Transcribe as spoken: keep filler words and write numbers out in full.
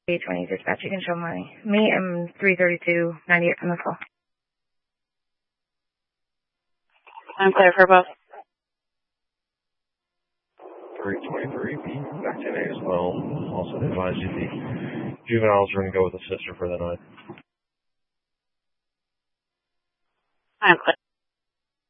eight twenty dispatch, you can show my, me and three thirty-two ninety-eight from the call. I'm clear for both. three twenty-three, be back to as well. Also advise you the juveniles are going to go with the sister for the night. I'm clear.